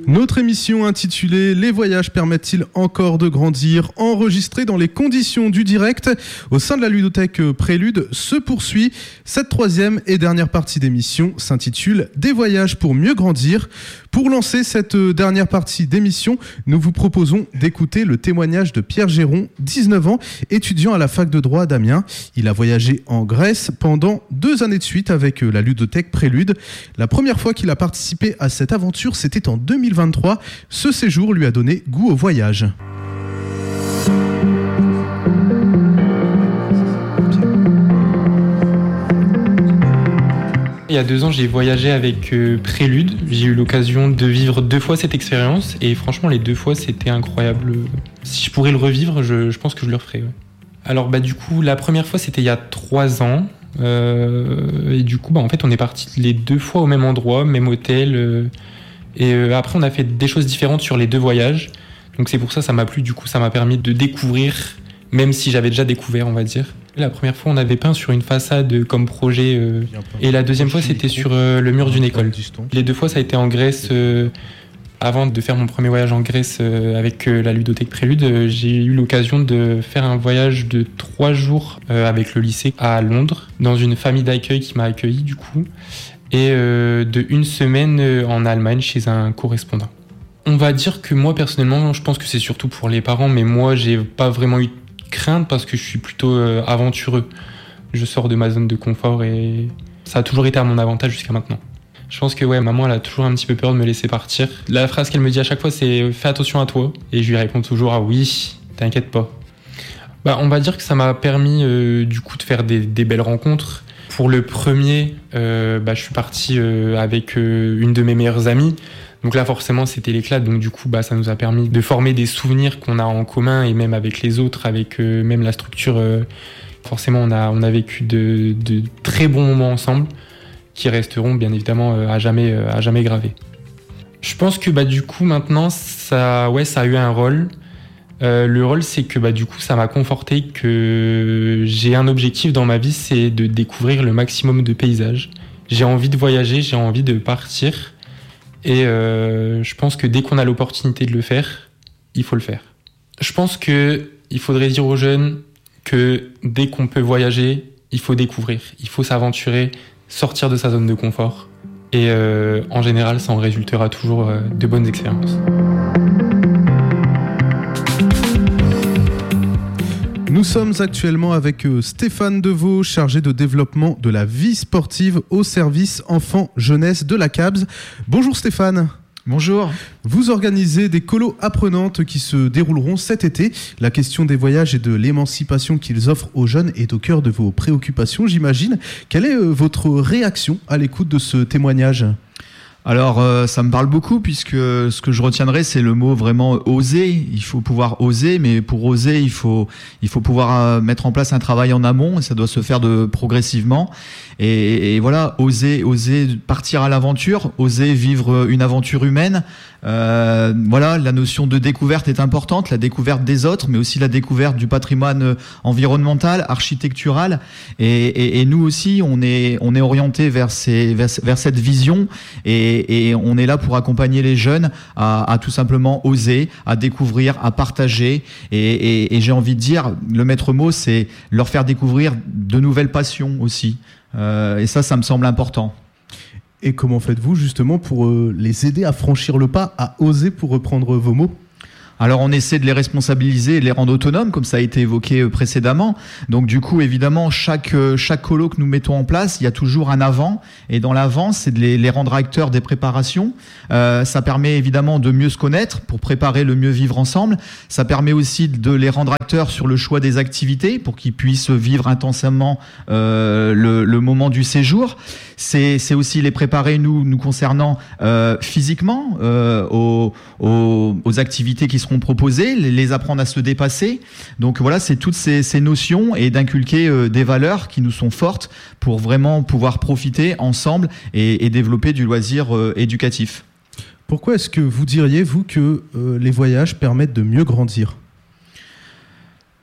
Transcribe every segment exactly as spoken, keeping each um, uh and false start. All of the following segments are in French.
Notre émission intitulée « Les voyages permettent-ils encore de grandir ?» enregistrée dans les conditions du direct au sein de la ludothèque Prélude se poursuit. Cette troisième et dernière partie d'émission s'intitule « Des voyages pour mieux grandir ». Pour lancer cette dernière partie d'émission, nous vous proposons d'écouter le témoignage de Pierre Géron, dix-neuf ans, étudiant à la fac de droit d'Amiens. Il a voyagé en Grèce pendant deux années de suite avec la ludothèque Prélude. La première fois qu'il a participé à cette aventure, c'était en deux mille vingt-trois. Ce séjour lui a donné goût au voyage. Il y a deux ans, j'ai voyagé avec euh, Prélude. J'ai eu l'occasion de vivre deux fois cette expérience et franchement, les deux fois, c'était incroyable. Si je pourrais le revivre, je, je pense que je le referais. Ouais. Alors, bah, du coup, la première fois, c'était il y a trois ans. Euh, et du coup, bah, en fait, on est partis les deux fois au même endroit, même hôtel. Euh, et euh, après, on a fait des choses différentes sur les deux voyages. Donc, c'est pour ça que ça m'a plu. Du coup, ça m'a permis de découvrir, même si j'avais déjà découvert, on va dire. La première fois, on avait peint sur une façade comme projet. Euh, et la deuxième fois, c'était sur euh, le mur d'une école. Les deux fois, ça a été en Grèce. Euh, avant de faire mon premier voyage en Grèce euh, avec euh, la ludothèque Prélude, euh, j'ai eu l'occasion de faire un voyage de trois jours euh, avec le lycée à Londres, dans une famille d'accueil qui m'a accueilli du coup, et euh, de une semaine euh, en Allemagne chez un correspondant. On va dire que moi, personnellement, je pense que c'est surtout pour les parents, mais moi, j'ai pas vraiment eu crainte parce que je suis plutôt euh, aventureux. Je sors de ma zone de confort et ça a toujours été à mon avantage jusqu'à maintenant. Je pense que ouais, maman elle a toujours un petit peu peur de me laisser partir. La phrase qu'elle me dit à chaque fois c'est « fais attention à toi » et je lui réponds toujours « ah oui, t'inquiète pas ». Bah, on va dire que ça m'a permis euh, du coup de faire des, des belles rencontres. Pour le premier, euh, bah, je suis parti euh, avec euh, une de mes meilleures amies. Donc là, forcément, c'était l'éclat. Donc du coup, bah, ça nous a permis de former des souvenirs qu'on a en commun et même avec les autres, avec euh, même la structure. Euh, forcément, on a, on a vécu de, de très bons moments ensemble qui resteront bien évidemment euh, à jamais, euh, à jamais gravés. Je pense que bah, du coup, maintenant, ça, ouais, ça a eu un rôle. Euh, le rôle, c'est que bah, du coup, ça m'a conforté que j'ai un objectif dans ma vie, c'est de découvrir le maximum de paysages. J'ai envie de voyager, j'ai envie de partir. Et euh, je pense que dès qu'on a l'opportunité de le faire, il faut le faire. Je pense qu'il faudrait dire aux jeunes que dès qu'on peut voyager, il faut découvrir, il faut s'aventurer, sortir de sa zone de confort. Et euh, en général, ça en résultera toujours euh, de bonnes expériences. Nous sommes actuellement avec Stéphane Deveau, chargé de développement de la vie sportive au service enfants-jeunesse de la C A B S. Bonjour Stéphane. Bonjour. Vous organisez des colos apprenantes qui se dérouleront cet été. La question des voyages et de l'émancipation qu'ils offrent aux jeunes est au cœur de vos préoccupations, j'imagine. Quelle est votre réaction à l'écoute de ce témoignage ? Alors, euh, ça me parle beaucoup puisque ce que je retiendrai, c'est le mot vraiment oser. Il faut pouvoir oser, mais pour oser, il faut il faut pouvoir euh, mettre en place un travail en amont et ça doit se faire de progressivement. Et, et voilà, oser, oser partir à l'aventure, oser vivre une aventure humaine. Euh, voilà, la notion de découverte est importante, la découverte des autres, mais aussi la découverte du patrimoine environnemental, architectural. Et, et, et nous aussi, on est on est orienté vers ces vers, vers cette vision et, et on est là pour accompagner les jeunes à, à tout simplement oser, à découvrir, à partager. Et, et, et j'ai envie de dire, le maître mot, c'est leur faire découvrir de nouvelles passions aussi. Euh, et ça, ça me semble important. Et comment faites-vous justement pour euh, les aider à franchir le pas, à oser, pour reprendre vos mots ? Alors on essaie de les responsabiliser et de les rendre autonomes, comme ça a été évoqué précédemment. Donc du coup, évidemment, chaque chaque colo que nous mettons en place, il y a toujours un avant. Et dans l'avant, c'est de les, les rendre acteurs des préparations. Euh, ça permet évidemment de mieux se connaître pour préparer le mieux vivre ensemble. Ça permet aussi de les rendre acteurs sur le choix des activités pour qu'ils puissent vivre intensément euh, le, le moment du séjour. C'est, c'est aussi les préparer, nous, nous concernant euh, physiquement euh, aux, aux, aux activités qui seront proposées, les apprendre à se dépasser. Donc voilà, c'est toutes ces, ces notions et d'inculquer euh, des valeurs qui nous sont fortes pour vraiment pouvoir profiter ensemble et, et développer du loisir euh, éducatif. Pourquoi est-ce que vous diriez, vous, que euh, les voyages permettent de mieux grandir ?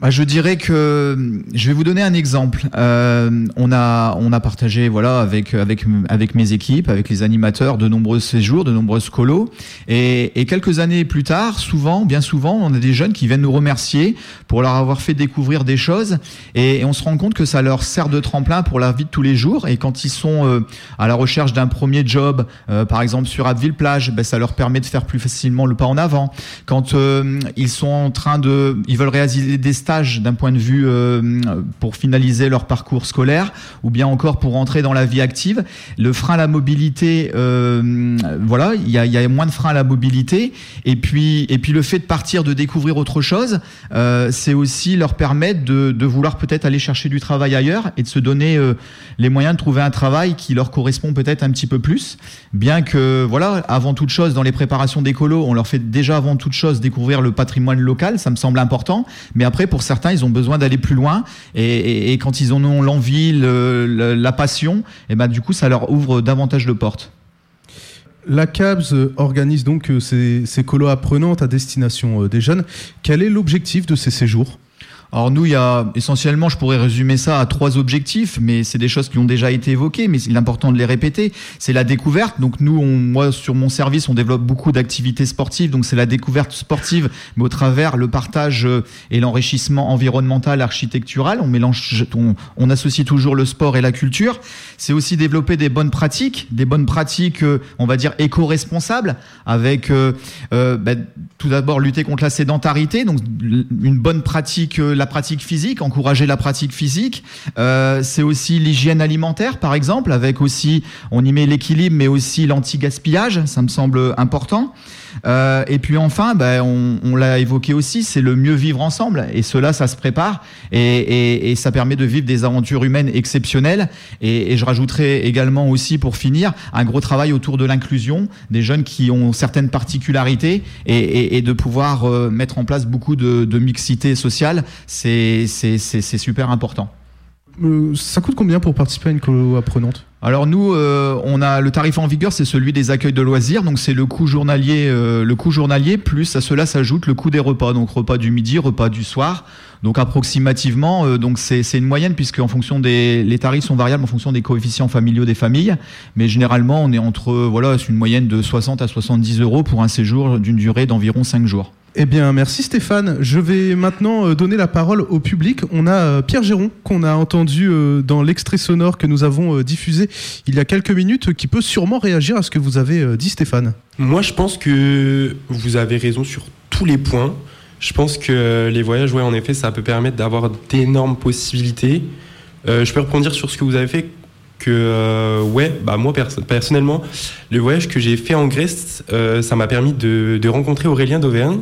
Bah, je dirais que je vais vous donner un exemple. Euh, on a on a partagé voilà avec avec avec mes équipes, avec les animateurs, de nombreux séjours, de nombreuses colos. Et, et quelques années plus tard, souvent, bien souvent, on a des jeunes qui viennent nous remercier pour leur avoir fait découvrir des choses. Et, et on se rend compte que ça leur sert de tremplin pour la vie de tous les jours. Et quand ils sont euh, à la recherche d'un premier job, euh, par exemple sur Abbeville-Plage, ben ça leur permet de faire plus facilement le pas en avant. Quand euh, ils sont en train de, ils veulent réaliser des stages d'un point de vue euh, pour finaliser leur parcours scolaire ou bien encore pour entrer dans la vie active, le frein à la mobilité, euh, voilà, il y a, y a moins de frein à la mobilité et puis et puis le fait de partir, de découvrir autre chose, euh, c'est aussi leur permettre de, de vouloir peut-être aller chercher du travail ailleurs et de se donner euh, les moyens de trouver un travail qui leur correspond peut-être un petit peu plus, bien que voilà, avant toute chose dans les préparations d'écolo, on leur fait déjà avant toute chose découvrir le patrimoine local, ça me semble important, mais après pour certains, ils ont besoin d'aller plus loin et, et, et quand ils en ont l'envie, le, le, la passion, et ben du coup, ça leur ouvre davantage de portes. La C A B S organise donc ces, ces colos apprenantes à destination des jeunes. Quel est l'objectif de ces séjours ? Alors nous, il y a essentiellement, je pourrais résumer ça à trois objectifs, mais c'est des choses qui ont déjà été évoquées, mais c'est important de les répéter. C'est la découverte. Donc nous, on, moi, sur mon service, on développe beaucoup d'activités sportives. Donc c'est la découverte sportive, mais au travers le partage et l'enrichissement environnemental, architectural. On mélange, on, on associe toujours le sport et la culture. C'est aussi développer des bonnes pratiques, des bonnes pratiques, on va dire éco-responsables, avec euh, euh, bah, tout d'abord lutter contre la sédentarité. Donc une bonne pratique. La pratique physique, encourager la pratique physique. Euh, c'est aussi l'hygiène alimentaire, par exemple, avec aussi, on y met l'équilibre, mais aussi l'anti-gaspillage, ça me semble important. Euh, et puis enfin, ben, on, on l'a évoqué aussi, c'est le mieux vivre ensemble. Et cela, ça se prépare et, et, et ça permet de vivre des aventures humaines exceptionnelles. Et, et je rajouterai également aussi, pour finir, un gros travail autour de l'inclusion des jeunes qui ont certaines particularités et, et, et de pouvoir euh, mettre en place beaucoup de, de mixité sociale. C'est, c'est, c'est, c'est super important. Euh, ça coûte combien pour participer à une colo apprenante ? Alors nous, euh, on a le tarif en vigueur, c'est celui des accueils de loisirs, donc c'est le coût journalier, euh, le coût journalier plus à cela s'ajoute le coût des repas, donc repas du midi, repas du soir. Donc approximativement, euh, donc c'est c'est une moyenne puisque en fonction des les tarifs sont variables en fonction des coefficients familiaux des familles, mais généralement on est entre voilà c'est une moyenne de soixante à soixante-dix euros pour un séjour d'une durée d'environ cinq jours. Eh bien, merci Stéphane. Je vais maintenant donner la parole au public. On a Pierre Géron, qu'on a entendu dans l'extrait sonore que nous avons diffusé il y a quelques minutes, qui peut sûrement réagir à ce que vous avez dit, Stéphane. Moi, je pense que vous avez raison sur tous les points. Je pense que les voyages, ouais, en effet, ça peut permettre d'avoir d'énormes possibilités. Euh, je peux rebondir sur ce que vous avez fait. Que euh, ouais, bah moi pers- personnellement, le voyage que j'ai fait en Grèce, euh, ça m'a permis de, de rencontrer Aurélien d'Auvergne,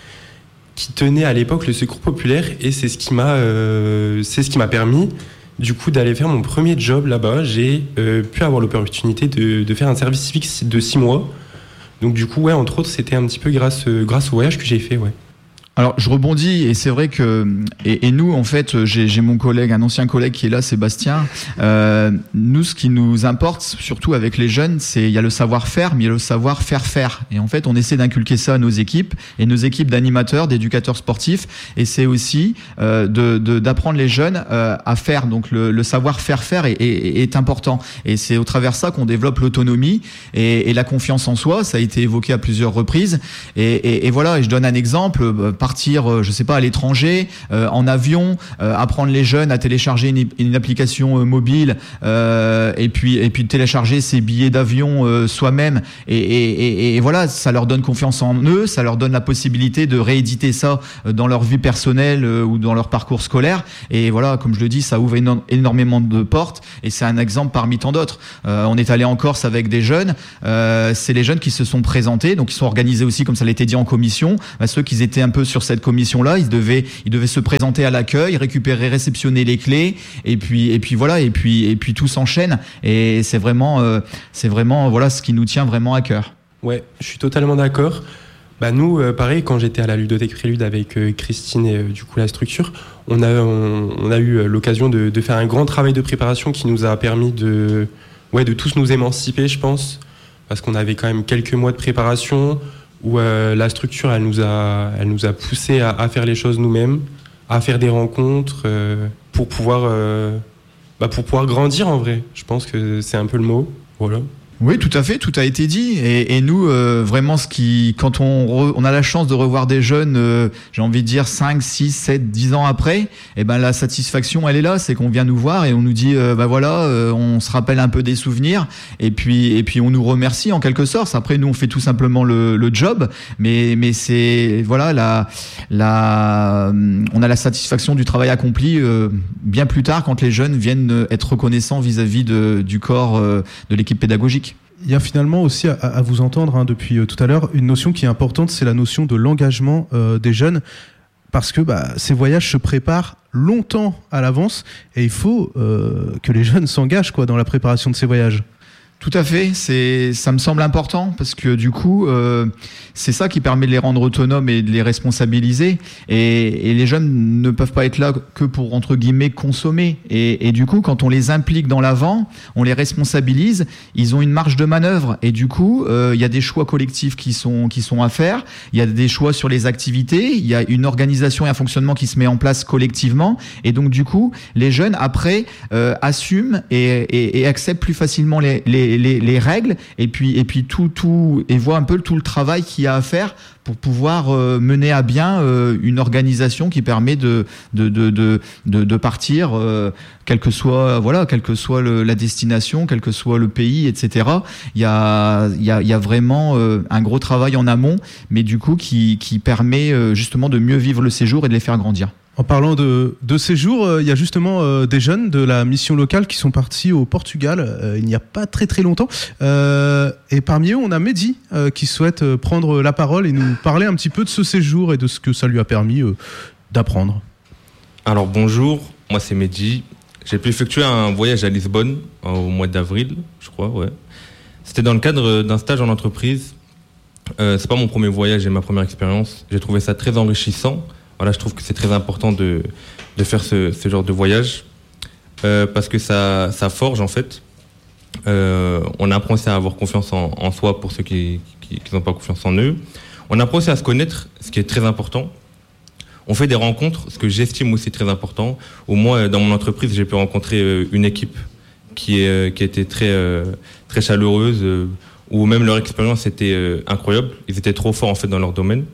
qui tenait à l'époque le Secours populaire, et c'est ce qui m'a, euh, c'est ce qui m'a permis du coup d'aller faire mon premier job là-bas. J'ai euh, pu avoir l'opportunité de, de faire un service civique de six mois. Donc du coup, ouais, entre autres, c'était un petit peu grâce, euh, grâce au voyage que j'ai fait, ouais. Alors je rebondis et c'est vrai que et, et nous en fait j'ai, j'ai mon collègue, un ancien collègue qui est là, Sébastien. Euh, nous ce qui nous importe surtout avec les jeunes, c'est il y a le savoir-faire, mais il y a le savoir-faire faire. Et en fait on essaie d'inculquer ça à nos équipes et nos équipes d'animateurs, d'éducateurs sportifs. Et c'est aussi euh, de, de d'apprendre les jeunes euh, à faire. Donc le, le savoir-faire faire est, est, est important. Et c'est au travers de ça qu'on développe l'autonomie et, et la confiance en soi. Ça a été évoqué à plusieurs reprises. Et, et, et voilà. Et je donne un exemple. Partir, je sais pas, à l'étranger, euh, en avion, euh, apprendre les jeunes à télécharger une, une application euh, mobile euh, et puis et puis télécharger ses billets d'avion euh, soi-même et, et, et, et voilà, ça leur donne confiance en eux, ça leur donne la possibilité de rééditer ça dans leur vie personnelle euh, ou dans leur parcours scolaire. Et voilà, comme je le dis, ça ouvre éno- énormément de portes et c'est un exemple parmi tant d'autres. Euh, on est allé en Corse avec des jeunes, euh, c'est les jeunes qui se sont présentés, donc ils sont organisés aussi comme ça l'a été dit en commission. Bah, ceux qui étaient un peu sur cette commission-là, ils devaient, ils devaient se présenter à l'accueil, récupérer, réceptionner les clés, et puis, et puis voilà, et puis, et puis tout s'enchaîne. Et c'est vraiment, euh, c'est vraiment, voilà, ce qui nous tient vraiment à cœur. Ouais, je suis totalement d'accord. Bah nous, euh, pareil, quand j'étais à la ludothèque Prélude avec euh, Christine et euh, du coup la structure, on a, on, on a eu l'occasion de, de faire un grand travail de préparation qui nous a permis de, ouais, de tous nous émanciper, je pense, parce qu'on avait quand même quelques mois de préparation. Où euh, la structure, elle nous a, elle nous a poussé à, à faire les choses nous-mêmes, à à faire des rencontres euh, pour pouvoir, euh, bah, pour pouvoir grandir en vrai. Je pense que c'est un peu le mot. Voilà. Oui, tout à fait, tout a été dit. Et, et nous, euh, vraiment, ce qui, quand on, re, on a la chance de revoir des jeunes, euh, j'ai envie de dire cinq, six, sept, dix ans après, eh ben la satisfaction, elle est là. C'est qu'on vient nous voir et on nous dit, euh, bah voilà, euh, on se rappelle un peu des souvenirs, et puis, et puis on nous remercie en quelque sorte. Après, nous, on fait tout simplement le, le job, mais, mais c'est, voilà, la, la, on a la satisfaction du travail accompli euh, bien plus tard quand les jeunes viennent être reconnaissants vis-à-vis de, du corps euh, de l'équipe pédagogique. Il y a finalement aussi, à, à vous entendre hein, depuis euh, tout à l'heure, une notion qui est importante, c'est la notion de l'engagement euh, des jeunes, parce que bah, ces voyages se préparent longtemps à l'avance, et il faut euh, que les jeunes s'engagent quoi, dans la préparation de ces voyages. Tout à fait, c'est, ça me semble important parce que du coup, euh, c'est ça qui permet de les rendre autonomes et de les responsabiliser. Et, et les jeunes ne peuvent pas être là que pour, entre guillemets, consommer. Et, et du coup, quand on les implique dans l'avant, on les responsabilise, ils ont une marge de manœuvre. Et du coup, euh, il y a des choix collectifs qui sont, qui sont à faire. Il y a des choix sur les activités. Il y a une organisation et un fonctionnement qui se met en place collectivement. Et donc, du coup, les jeunes, après, euh, assument et, et, et acceptent plus facilement les, les Les, les règles et puis et puis tout tout et voit un peu tout le travail qu'il y a à faire pour pouvoir euh, mener à bien euh, une organisation qui permet de de de de de, de partir euh, quel que soit voilà quelle que soit le, la destination, quel que soit le pays, et cetera. Il y a il y a il y a vraiment euh, un gros travail en amont, mais du coup qui qui permet euh, justement de mieux vivre le séjour et de les faire grandir. En parlant de, de séjour, euh, il y a justement euh, des jeunes de la mission locale qui sont partis au Portugal euh, il n'y a pas très très longtemps. Euh, et parmi eux, on a Mehdi euh, qui souhaite euh, prendre la parole et nous parler un petit peu de ce séjour et de ce que ça lui a permis euh, d'apprendre. Alors bonjour, moi c'est Mehdi. J'ai pu effectuer un voyage à Lisbonne au mois d'avril, je crois, ouais. C'était dans le cadre d'un stage en entreprise. Euh, c'est pas mon premier voyage et ma première expérience. J'ai trouvé ça très enrichissant. Voilà, je trouve que c'est très important de, de faire ce, ce genre de voyage euh, parce que ça, ça forge en fait. Euh, on apprend aussi à avoir confiance en, en soi pour ceux qui n'ont pas confiance en eux. On apprend aussi à se connaître, ce qui est très important. On fait des rencontres, ce que j'estime aussi très important. Au moins, dans mon entreprise, j'ai pu rencontrer une équipe qui, est, qui était très, très chaleureuse, où même leur expérience était incroyable. Ils étaient trop forts en fait dans leur domaine.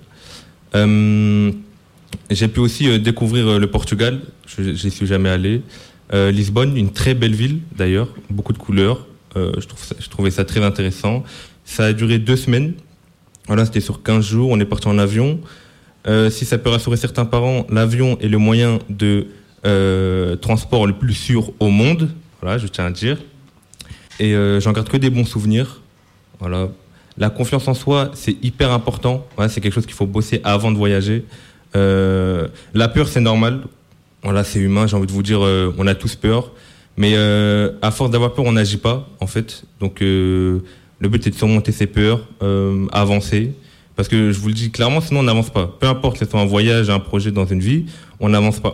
Euh, J'ai pu aussi euh, découvrir euh, le Portugal, je n'y suis jamais allé. Euh, Lisbonne, une très belle ville d'ailleurs, beaucoup de couleurs. Euh, je, trouve ça, je trouvais ça très intéressant. Ça a duré deux semaines. Voilà, c'était sur quinze jours, on est parti en avion. Euh, si ça peut rassurer certains parents, l'avion est le moyen de euh, transport le plus sûr au monde. Voilà, je tiens à dire. Et euh, j'en garde que des bons souvenirs. Voilà. La confiance en soi, c'est hyper important. Voilà, c'est quelque chose qu'il faut bosser avant de voyager. Euh, la peur, c'est normal. Voilà, c'est humain. J'ai envie de vous dire, euh, on a tous peur, mais euh, à force d'avoir peur, on n'agit pas, en fait. Donc, euh, le but c'est de surmonter ses peurs, euh, avancer, parce que je vous le dis clairement, sinon on n'avance pas. Peu importe que ce soit un voyage, un projet dans une vie, on n'avance pas.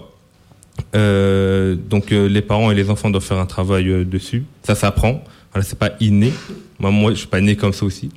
Euh, donc, euh, les parents et les enfants doivent faire un travail euh, dessus. Ça s'apprend. Voilà, c'est pas inné. Moi, moi, je suis pas né comme ça aussi.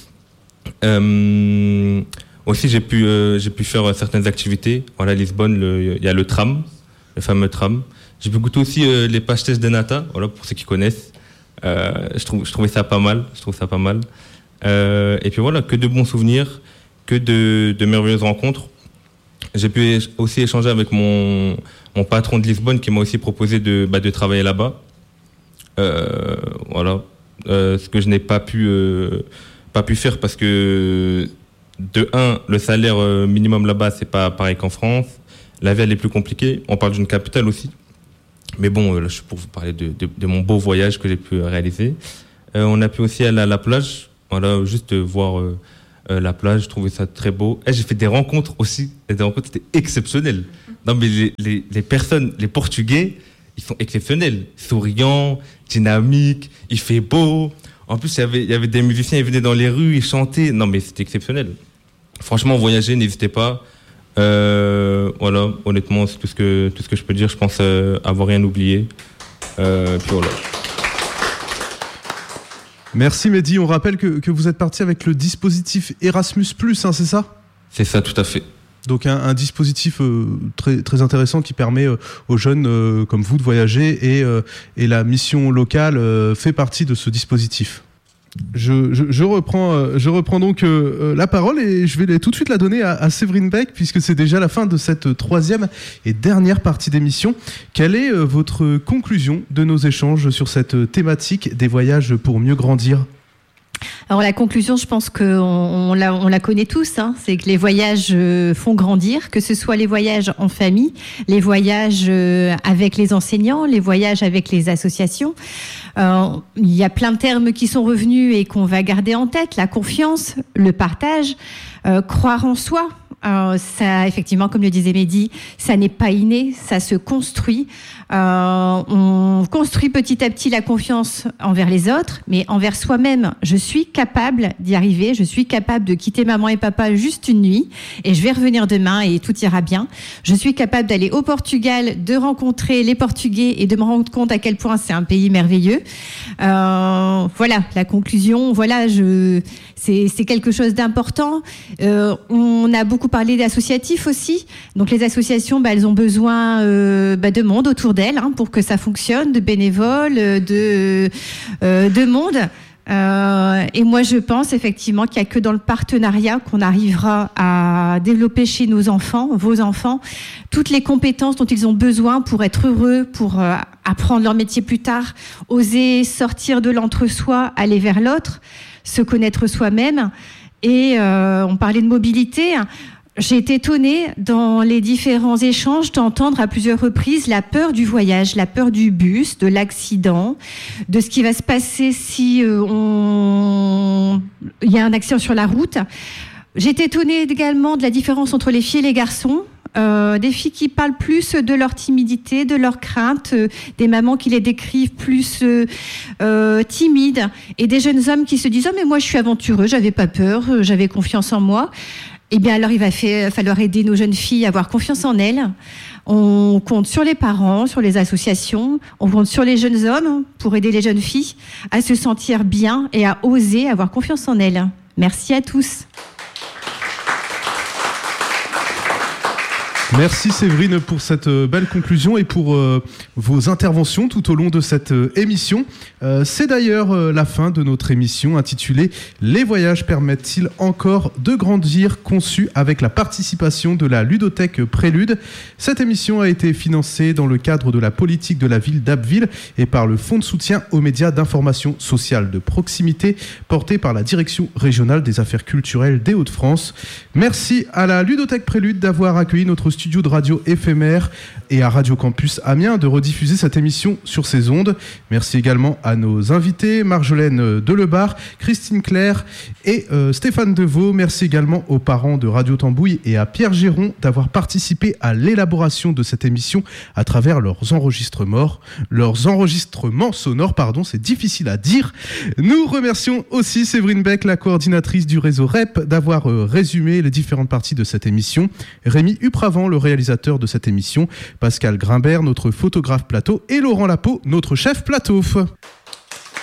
Euh, Aussi, j'ai pu, euh, j'ai pu faire certaines activités. Voilà, à Lisbonne, il y a le tram, le fameux tram. J'ai pu goûter aussi euh, les pastéis de nata, voilà, pour ceux qui connaissent. Euh, je, trouve, je trouvais ça pas mal. Je trouve ça pas mal. Euh, et puis voilà, que de bons souvenirs, que de, de merveilleuses rencontres. J'ai pu aussi échanger avec mon, mon patron de Lisbonne qui m'a aussi proposé de, bah, de travailler là-bas. Euh, voilà, euh, ce que je n'ai pas pu, euh, pas pu faire parce que de un, le salaire minimum là-bas, c'est pas pareil qu'en France. La vie, elle est plus compliquée. On parle d'une capitale aussi. Mais bon, là, je suis pour vous parler de, de, de mon beau voyage que j'ai pu réaliser. Euh, on a pu aussi aller à la plage. Voilà, juste voir euh, euh, la plage. Je trouvais ça très beau. Et j'ai fait des rencontres aussi. Et des rencontres, c'était exceptionnel. Non, mais les, les, les personnes, les Portugais, ils sont exceptionnels. Souriants, dynamiques, il fait beau. En plus, il y avait, il y avait des musiciens, ils venaient dans les rues, ils chantaient. Non, mais c'était exceptionnel. Franchement, voyager, n'hésitez pas. Euh, voilà, honnêtement, c'est tout ce que, tout ce que je peux dire. Je pense euh, avoir rien oublié. Euh, puis voilà. Merci Mehdi. On rappelle que, que vous êtes parti avec le dispositif Erasmus plus, hein, c'est ça ? C'est ça, tout à fait. Donc un, un dispositif euh, très, très intéressant qui permet euh, aux jeunes euh, comme vous de voyager et, euh, et la mission locale euh, fait partie de ce dispositif. Je, je, je, reprends, euh, je reprends donc euh, la parole et je vais tout de suite la donner à, à Séverine Beck puisque c'est déjà la fin de cette troisième et dernière partie d'émission. Quelle est euh, votre conclusion de nos échanges sur cette thématique des voyages pour mieux grandir ? Alors la conclusion, je pense qu'on on la, on la connaît tous, hein, c'est que les voyages font grandir, que ce soit les voyages en famille, les voyages avec les enseignants, les voyages avec les associations. Euh, il y a plein de termes qui sont revenus et qu'on va garder en tête, la confiance, le partage, euh, croire en soi. Euh, ça, effectivement, comme le disait Mehdi, ça n'est pas inné, ça se construit. Euh, on construit petit à petit la confiance envers les autres, mais envers soi-même. Je suis capable d'y arriver, je suis capable de quitter maman et papa juste une nuit, et je vais revenir demain et tout ira bien. Je suis capable d'aller au Portugal, de rencontrer les Portugais et de me rendre compte à quel point c'est un pays merveilleux. Euh, voilà, la conclusion, voilà, je, c'est, c'est quelque chose d'important. Euh, on a beaucoup parlé d'associatifs aussi. Donc les associations, bah, elles ont besoin euh, bah, de monde autour d'elles hein, pour que ça fonctionne, de bénévoles, de, euh, de monde. Euh, et moi, je pense effectivement qu'il n'y a que dans le partenariat qu'on arrivera à développer chez nos enfants, vos enfants, toutes les compétences dont ils ont besoin pour être heureux, pour euh, apprendre leur métier plus tard, oser sortir de l'entre-soi, aller vers l'autre, se connaître soi-même. Et euh, on parlait de mobilité. J'ai été étonnée dans les différents échanges d'entendre à plusieurs reprises la peur du voyage, la peur du bus, de l'accident, de ce qui va se passer si euh, on... il y a un accident sur la route. J'ai été étonnée également de la différence entre les filles et les garçons. Euh, des filles qui parlent plus de leur timidité, de leurs craintes, euh, des mamans qui les décrivent plus euh, euh, timides, et des jeunes hommes qui se disent « Oh mais moi je suis aventureux, j'avais pas peur, euh, j'avais confiance en moi ». Eh bien alors il va fait, falloir aider nos jeunes filles à avoir confiance en elles. On compte sur les parents, sur les associations, on compte sur les jeunes hommes pour aider les jeunes filles à se sentir bien et à oser avoir confiance en elles. Merci à tous. Merci Séverine pour cette belle conclusion et pour euh, vos interventions tout au long de cette euh, émission. Euh, c'est d'ailleurs euh, la fin de notre émission intitulée « Les voyages permettent-ils encore de grandir ?» conçue avec la participation de la ludothèque Prélude. Cette émission a été financée dans le cadre de la politique de la ville d'Abbeville et par le Fonds de soutien aux médias d'information sociale de proximité porté par la Direction régionale des affaires culturelles des Hauts-de-France. Merci à la ludothèque Prélude d'avoir accueilli notre studio studio de radio éphémère et à Radio Campus Amiens de rediffuser cette émission sur ces ondes. Merci également à nos invités, Marjolaine Delebarre, Christine Claire et euh, Stéphane Deveau. Merci également aux parents de Radio Tambouille et à Pierre Géron d'avoir participé à l'élaboration de cette émission à travers leurs enregistrements, leurs enregistrements sonores, pardon, c'est difficile à dire. Nous remercions aussi Séverine Beck, la coordinatrice du réseau R E P, d'avoir euh, résumé les différentes parties de cette émission. Rémi Upravant, le réalisateur de cette émission, Pascal Grimbert, notre photographe plateau, et Laurent Lapeau, notre chef plateau.